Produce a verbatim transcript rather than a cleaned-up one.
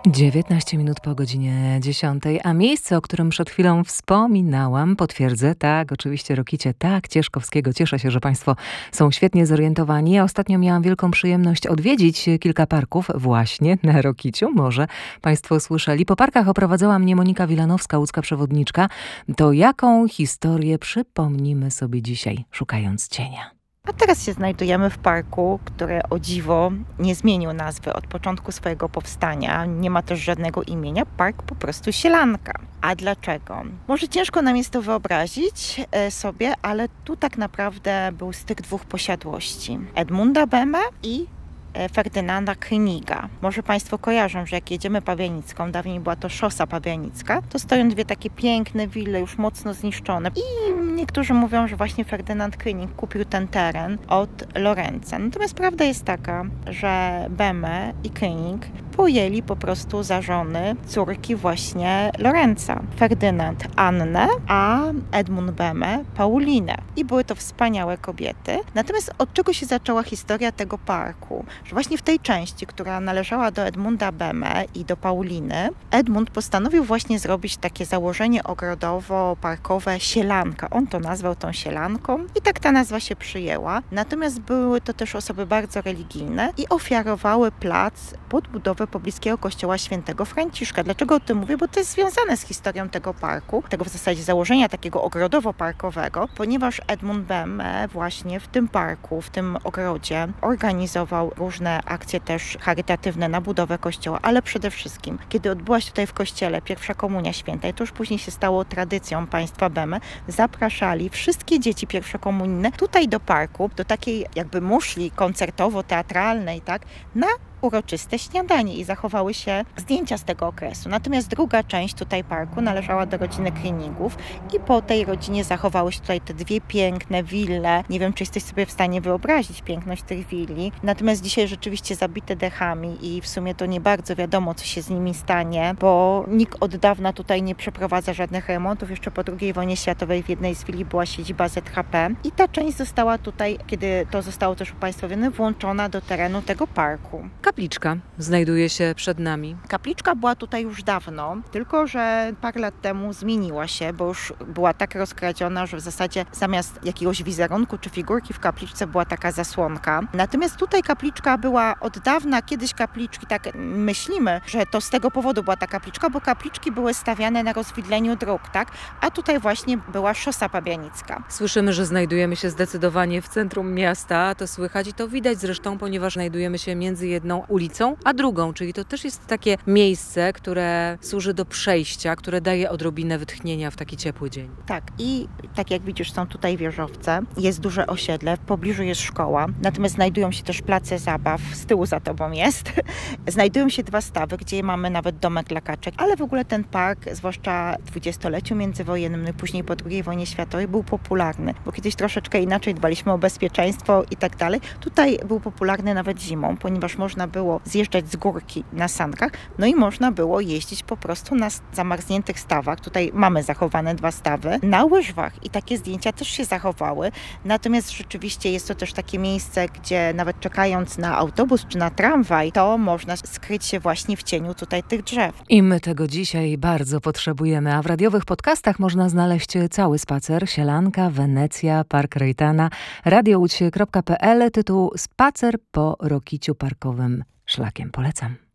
dziewiętnaście minut po godzinie dziesiątej, a miejsce, o którym przed chwilą wspominałam, potwierdzę, tak, oczywiście Rokicie, tak, Cieszkowskiego. Cieszę się, że Państwo są świetnie zorientowani. Ja ostatnio miałam wielką przyjemność odwiedzić kilka parków właśnie na Rokiciu. Może Państwo słyszeli. Po parkach oprowadzała mnie Monika Wilanowska, łódzka przewodniczka. To jaką historię przypomnimy sobie dzisiaj, szukając cienia? A teraz się znajdujemy w parku, który o dziwo nie zmienił nazwy od początku swojego powstania. Nie ma też żadnego imienia. Park po prostu Sielanka. A dlaczego? Może ciężko nam jest to wyobrazić sobie, ale tu tak naprawdę był styk dwóch posiadłości. Edmunda Böhme i Ferdynanda Königa. Może Państwo kojarzą, że jak jedziemy Pabianicką, dawniej była to szosa pabianicka, to stoją dwie takie piękne wille, już mocno zniszczone. I niektórzy mówią, że właśnie Ferdynand König kupił ten teren od Lorenza. Natomiast prawda jest taka, że Böhme i König pojęli po prostu za żony córki właśnie Lorenza. Ferdynand Annę, a Edmund Böhme Paulinę. I były to wspaniałe kobiety. Natomiast od czego się zaczęła historia tego parku? Że właśnie w tej części, która należała do Edmunda Böhme i do Pauliny, Edmund postanowił właśnie zrobić takie założenie ogrodowo-parkowe Sielanka. On to nazwał tą Sielanką i tak ta nazwa się przyjęła. Natomiast były to też osoby bardzo religijne i ofiarowały plac pod budowę pobliskiego kościoła świętego Franciszka. Dlaczego o tym mówię? Bo to jest związane z historią tego parku, tego w zasadzie założenia takiego ogrodowo-parkowego, ponieważ Edmund Böhme właśnie w tym parku, w tym ogrodzie organizował różne akcje też charytatywne na budowę kościoła, ale przede wszystkim, kiedy odbyła się tutaj w kościele pierwsza komunia święta i to już później się stało tradycją państwa Böhme, zapraszali wszystkie dzieci pierwszokomunijne tutaj do parku, do takiej jakby muszli koncertowo-teatralnej, tak, na uroczyste śniadanie i zachowały się zdjęcia z tego okresu. Natomiast druga część tutaj parku należała do rodziny Königów i po tej rodzinie zachowały się tutaj te dwie piękne wille. Nie wiem, czy jesteś sobie w stanie wyobrazić piękność tych willi. Natomiast dzisiaj rzeczywiście zabite dechami i w sumie to nie bardzo wiadomo, co się z nimi stanie, bo nikt od dawna tutaj nie przeprowadza żadnych remontów. Jeszcze po drugiej wojnie światowej w jednej z willi była siedziba Z H P i ta część została tutaj, kiedy to zostało też upaństwowione, włączona do terenu tego parku. Kapliczka znajduje się przed nami. Kapliczka była tutaj już dawno, tylko że parę lat temu zmieniła się, bo już była tak rozkradziona, że w zasadzie zamiast jakiegoś wizerunku czy figurki w kapliczce była taka zasłonka. Natomiast tutaj kapliczka była od dawna, kiedyś kapliczki, tak myślimy, że to z tego powodu była ta kapliczka, bo kapliczki były stawiane na rozwidleniu dróg, tak? A tutaj właśnie była szosa pabianicka. Słyszymy, że znajdujemy się zdecydowanie w centrum miasta, to słychać i to widać zresztą, ponieważ znajdujemy się między jedną ulicą, a drugą, czyli to też jest takie miejsce, które służy do przejścia, które daje odrobinę wytchnienia w taki ciepły dzień. Tak, i tak jak widzisz, są tutaj wieżowce, jest duże osiedle, w pobliżu jest szkoła, natomiast znajdują się też place zabaw, z tyłu za tobą jest. Znajdują się dwa stawy, gdzie mamy nawet domek dla kaczek, ale w ogóle ten park, zwłaszcza w dwudziestoleciu międzywojennym, później po drugiej wojnie światowej, był popularny, bo kiedyś troszeczkę inaczej dbaliśmy o bezpieczeństwo i tak dalej. Tutaj był popularny nawet zimą, ponieważ można było zjeżdżać z górki na sankach, no i można było jeździć po prostu na zamarzniętych stawach. Tutaj mamy zachowane dwa stawy, na łyżwach i takie zdjęcia też się zachowały. Natomiast rzeczywiście jest to też takie miejsce, gdzie nawet czekając na autobus czy na tramwaj, to można skryć się właśnie w cieniu tutaj tych drzew. I my tego dzisiaj bardzo potrzebujemy, a w radiowych podcastach można znaleźć cały spacer Sielanka, Wenecja, Park Rejtana, radiołódź kropka p l, tytuł Spacer po Rokiciu parkowym szlakiem. Polecam.